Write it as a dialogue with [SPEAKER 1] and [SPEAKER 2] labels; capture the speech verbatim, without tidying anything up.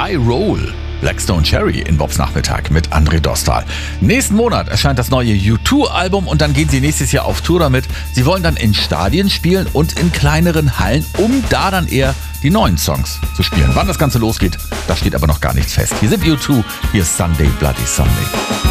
[SPEAKER 1] I Roll. Blackstone Cherry in Bobs Nachmittag mit André Dostal. Nächsten Monat erscheint das neue U zwei Album und dann gehen sie nächstes Jahr auf Tour damit. Sie wollen dann in Stadien spielen und in kleineren Hallen, um da dann eher die neuen Songs zu spielen. Wann das Ganze losgeht, da steht aber noch gar nichts fest. Hier sind U zwei, hier ist Sunday Bloody Sunday.